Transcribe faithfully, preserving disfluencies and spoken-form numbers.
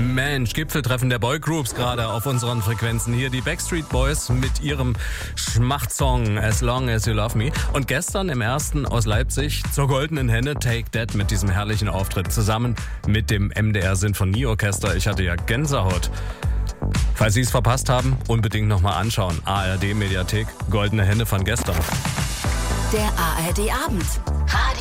Mensch, Gipfeltreffen der Boygroups gerade auf unseren Frequenzen. Hier die Backstreet Boys mit ihrem Schmachtsong As Long As You Love Me. Und gestern im ersten aus Leipzig zur Goldenen Henne Take That mit diesem herrlichen Auftritt zusammen mit dem M D R Sinfonieorchester. Ich hatte ja Gänsehaut. Falls Sie es verpasst haben, unbedingt nochmal anschauen. A R D Mediathek, Goldene Henne von gestern. Der A R D Abend. Radio